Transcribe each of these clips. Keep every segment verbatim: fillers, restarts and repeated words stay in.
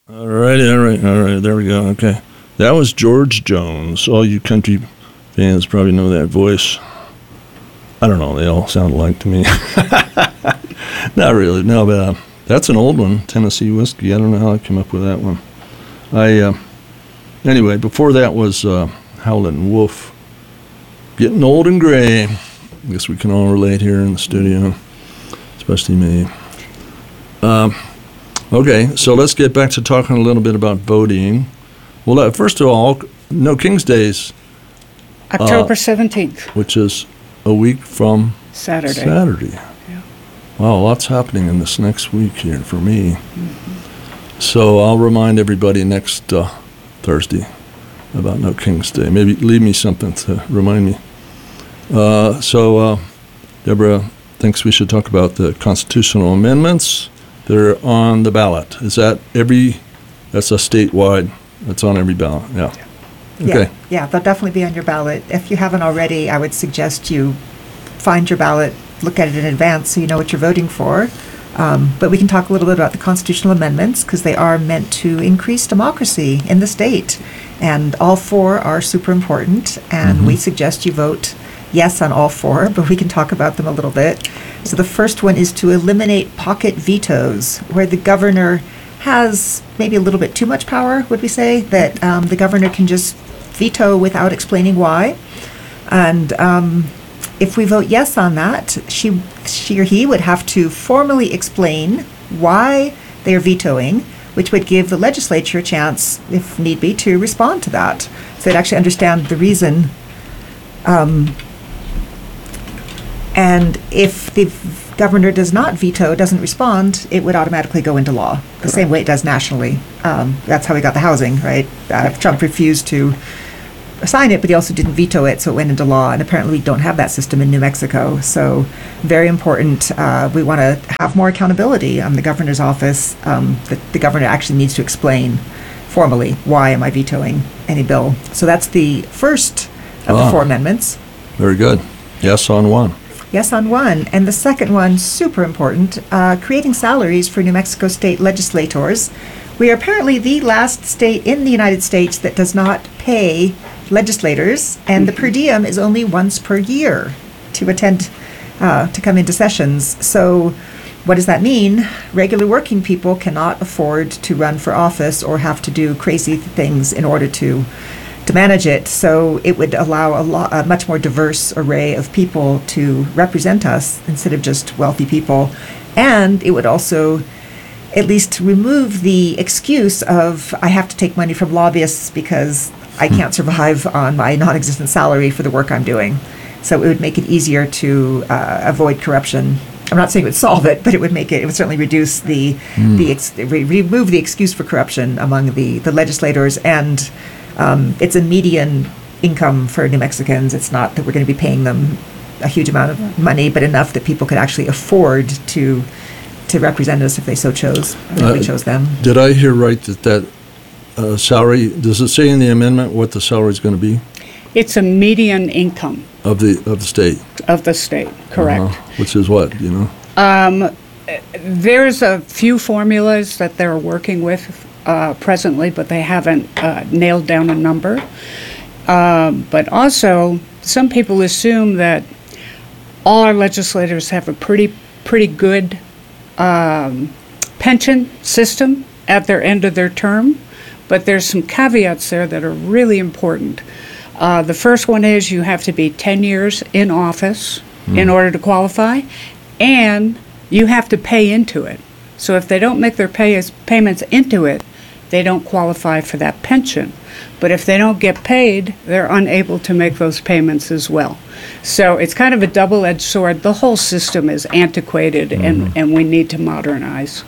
All right, all right, all right. There we go. Okay. That was George Jones. All you country fans probably know that voice. I don't know. They all sound alike to me. Not really. No, but uh, that's an old one, Tennessee Whiskey. I don't know how I came up with that one. I uh, Anyway, before that was uh, Howlin' Wolf. Getting old and gray. I guess we can all relate here in the studio, especially me. Um, okay, so let's get back to talking a little bit about voting. Well, uh, first of all, No King's Days, October seventeenth. which is a week from Saturday. Saturday. Yeah. Wow, lots happening in this next week here for me. Mm-hmm. So I'll remind everybody next uh, Thursday about No King's Day. Maybe leave me something to remind me. Uh, so uh, Deborah thinks we should talk about the constitutional amendments that are on the ballot. Is that every, that's a statewide, that's on every ballot, yeah. Yeah, Okay. yeah, they'll definitely be on your ballot. If you haven't already, I would suggest you find your ballot, look at it in advance so you know what you're voting for. Um, but we can talk a little bit about the constitutional amendments because they are meant to increase democracy in the state. And all four are super important, and Mhm. we suggest you vote yes on all four, but we can talk about them a little bit. So the first one is to eliminate pocket vetoes, where the governor has maybe a little bit too much power, would we say, that um, the governor can just veto without explaining why. And um, if we vote yes on that, she, she or he would have to formally explain why they are vetoing, which would give the legislature a chance, if need be, to respond to that. So they'd actually understand the reason. Um, and if the governor does not veto, doesn't respond, it would automatically go into law, the same way it does nationally. Um, that's how we got the housing, right? Uh, Trump refused to sign it, but he also didn't veto it, so it went into law. And apparently we don't have that system in New Mexico. So very important. Uh, we want to have more accountability on the governor's office. Um, the, the governor actually needs to explain formally, why am I vetoing any bill? So that's the first of Ah. the four amendments. Very good. Yes on one. Yes on one. And the second one, super important, uh, creating salaries for New Mexico state legislators. We are apparently the last state in the United States that does not pay legislators, and the per diem is only once per year to attend, uh, to come into sessions. So what does that mean? Regular working people cannot afford to run for office or have to do crazy things in order to to manage it. So it would allow a, lo- a much more diverse array of people to represent us instead of just wealthy people. And it would also at least remove the excuse of I have to take money from lobbyists because I can't survive on my non-existent salary for the work I'm doing. So it would make it easier to uh, avoid corruption. I'm not saying it would solve it, but it would make it, it would certainly reduce the, Mm. the ex- re- remove the excuse for corruption among the, the legislators. And um, it's a median income for New Mexicans. It's not that we're going to be paying them a huge amount of money, but enough that people could actually afford to to represent us if they so chose, if Uh, we chose them. Did I hear right that that uh, salary, does it say in the amendment what the salary is going to be It's a median income of the of the state? of the state, correct. Uh-huh. Which is what, you know? Um, there's a few formulas that they're working with uh, presently, but they haven't uh, nailed down a number. Um, but also, some people assume that all our legislators have a pretty pretty good um, pension system at their end of their term, but there's some caveats there that are really important. Uh, the first one is you have to be ten years in office in order to qualify, and you have to pay into it. So if they don't make their pay payments into it, they don't qualify for that pension. But if they don't get paid, they're unable to make those payments as well. So it's kind of a double-edged sword. The whole system is antiquated, and, and we need to modernize.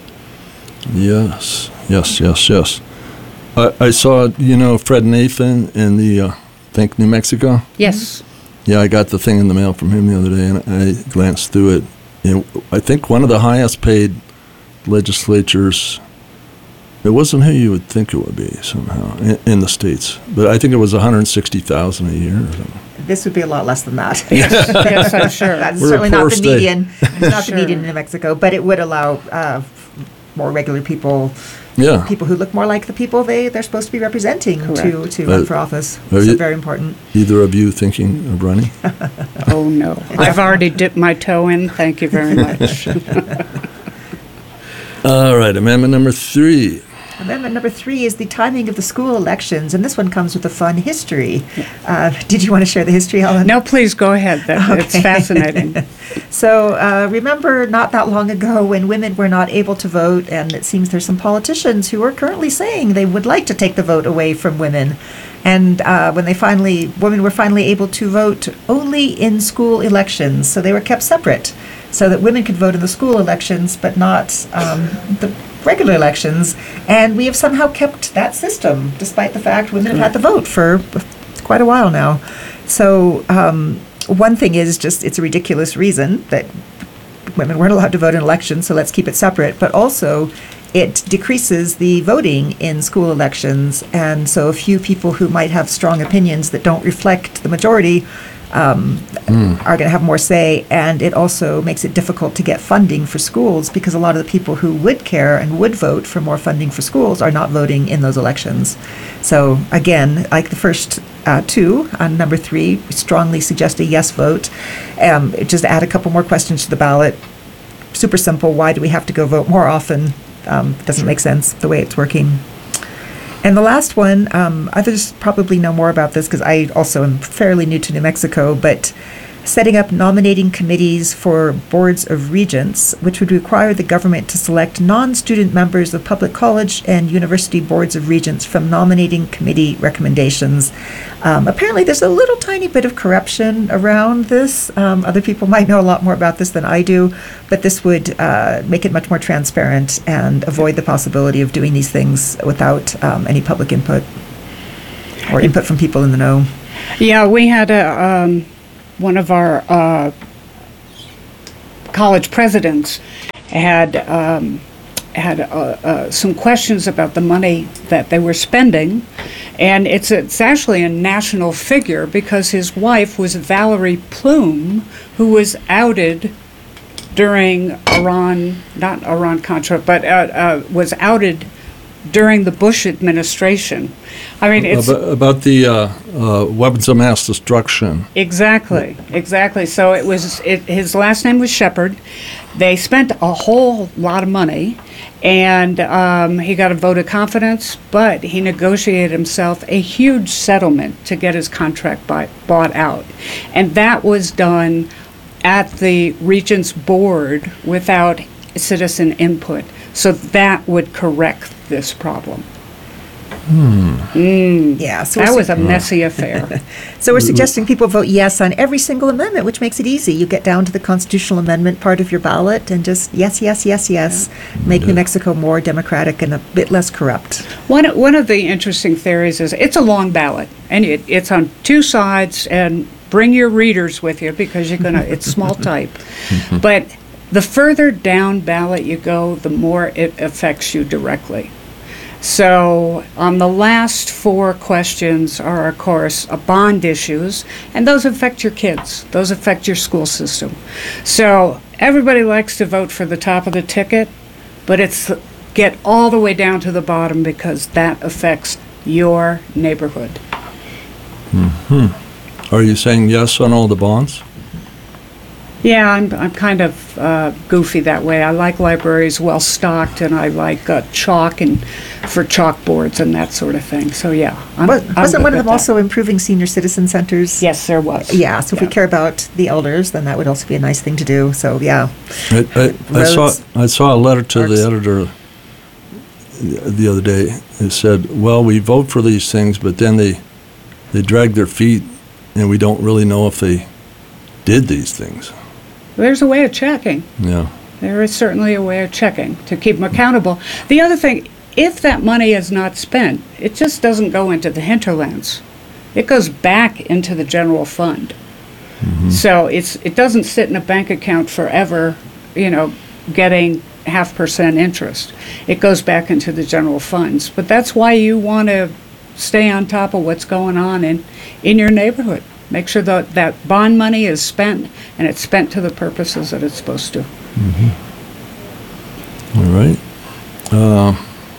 Yes, yes, yes, yes. I, I saw, you know, Fred Nathan in the, uh, Think New Mexico. Yes. Yeah, I got the thing in the mail from him the other day, and I glanced through it. You know, I think one of the highest paid legislatures, it wasn't who you would think it would be somehow in, in the States, but I think it was one hundred sixty thousand dollars a year or something. This would be a lot less than that. Yes, yes, I'm sure. That's We're a certainly poor not the state. median. It's not Sure. the median in New Mexico, but it would allow uh, more regular people, Yeah. people who look more like the people they, they're supposed to be representing to, Correct. to run Uh, for office. are So you- very important. Either of you thinking of running? Oh, no. I've already dipped my toe in. Thank you very much. All right, amendment number three. Amendment number three is the timing of the school elections, and this one comes with a fun history. Uh, did you want to share the history, Helen? No, please go ahead. That, It's Okay. fascinating. So uh, remember not that long ago when women were not able to vote, and it seems there's some politicians who are currently saying they would like to take the vote away from women. And uh, when they finally, women were finally able to vote only in school elections, so they were kept separate, so that women could vote in the school elections, but not um, the regular elections. And we have somehow kept that system, despite the fact women have had the vote for quite a while now. So um, one thing is just, it's a ridiculous reason that women weren't allowed to vote in elections, so let's keep it separate. But also, it decreases the voting in school elections, and so a few people who might have strong opinions that don't reflect the majority um, are going to have more say, and it also makes it difficult to get funding for schools because a lot of the people who would care and would vote for more funding for schools are not voting in those elections. So again, like the first uh, two, on number three, we strongly suggest a yes vote. Um, just add a couple more questions to the ballot. Super simple. Why do we have to go vote more often? Um, doesn't make sense the way it's working. And the last one, um, others probably know more about this because I also am fairly new to New Mexico, but setting up nominating committees for boards of regents, which would require the government to select non-student members of public college and university boards of regents from nominating committee recommendations. Um, apparently, there's a little tiny bit of corruption around this. Um, other people might know a lot more about this than I do, but this would uh, make it much more transparent and avoid the possibility of doing these things without um, any public input or input from people in the know. Yeah, we had a, um, one of our uh, college presidents had um, had uh, uh, some questions about the money that they were spending, and it's it's actually a national figure because his wife was Valerie Plume, who was outed during Iran, not Iran-Contra, but uh, uh, was outed during the Bush administration. I mean, it's About, about the uh, uh, weapons of mass destruction. exactly, exactly. So it was. It, his last name was Shepard. They spent a whole lot of money, and um, he got a vote of confidence. But he negotiated himself a huge settlement to get his contract buy, bought out, and that was done at the Regents Board without citizen input. So that would correct this problem. Mm. Yeah, so That we're was su- a messy affair. So we're suggesting people vote yes on every single amendment, which makes it easy. You get down to the constitutional amendment part of your ballot and just yes, yes, yes, yes. Make New Mexico more democratic and a bit less corrupt. One one of the interesting theories is it's a long ballot, and it, it's on two sides. And bring your readers with you because you're gonna. It's small type, but the further down ballot you go, the more it affects you directly. So on the last four questions are, of course, uh, bond issues, and those affect your kids. Those affect your school system. So everybody likes to vote for the top of the ticket, but it's get all the way down to the bottom because that affects your neighborhood. Are you saying yes on all the bonds? Yeah, I'm, I'm kind of uh, goofy that way. I like libraries well stocked, and I like uh, chalk and for chalkboards and that sort of thing. So yeah, I'm, Was, I'm wasn't good one of with them that. also improving senior citizen centers? Yes, there was. Yeah, so if we Yeah. care about the elders, then that would also be a nice thing to do. So, yeah. I, I, I saw Roads, I saw a letter to parks. the editor the the other day. It said, "Well, we vote for these things, but then they they drag their feet, and we don't really know if they did these things." There's a way of checking. Yeah. There is certainly a way of checking to keep them accountable. The other thing, if that money is not spent, it just doesn't go into the hinterlands. It goes back into the general fund. So it's it doesn't sit in a bank account forever, you know, getting half percent interest. It goes back into the general funds. But that's why you want to stay on top of what's going on in, in your neighborhood. Make sure that that bond money is spent, and it's spent to the purposes that it's supposed to. All right. Uh,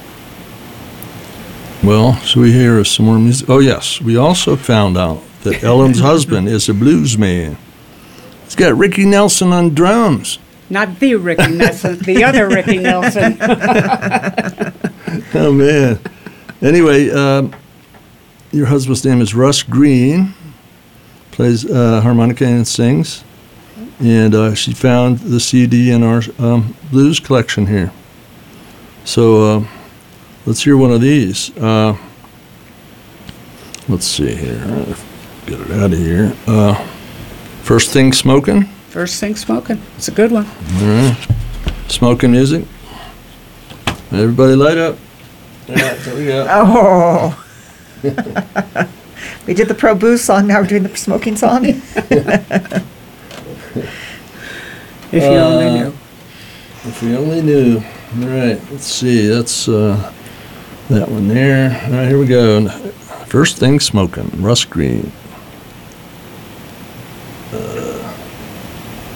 well, should we hear some more music? Oh, yes. We also found out that Ellen's husband is a blues man. He's got Ricky Nelson on drums. Not the Ricky Nelson, the other Ricky Nelson. Oh, man. Anyway, um, your husband's name is Russ Green, plays uh, harmonica and sings. And uh, she found the C D in our um, blues collection here. So uh, let's hear one of these. Uh, let's see here. Get it out of here. Uh, First Thing Smoking. First Thing Smoking. It's a good one. All right. Smoking music. Everybody light up. All right, there we go. Oh. We did the Pro Booze song, now we're doing the smoking song. If you Uh, only knew. If we only knew. All right, let's see. That's uh, that one there. All right, here we go. First Thing Smoking, Russ Green. Uh,